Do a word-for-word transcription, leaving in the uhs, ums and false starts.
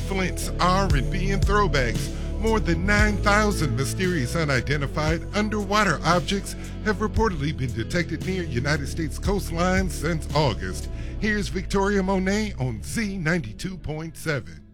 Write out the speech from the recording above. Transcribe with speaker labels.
Speaker 1: Flint's R and B and throwbacks. More than nine thousand mysterious unidentified underwater objects have reportedly been detected near United States coastlines since August. Here's Victoria Monet on Z ninety-two point seven.